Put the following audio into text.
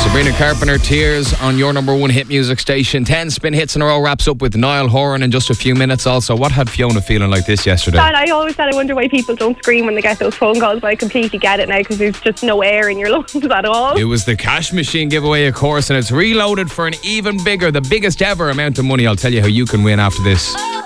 Sabrina Carpenter, Tears on your number one hit music station. 10 spin hits in a row wraps up with Niall Horan in just a few minutes. Also, what had Fiona feeling like this yesterday? Dad, I always said I wonder why people don't scream when they get those phone calls, but I completely get it now because there's just no air in your lungs at all. It was the cash machine giveaway, of course, and it's reloaded for an even bigger, the biggest ever amount of money. I'll tell you how you can win after this.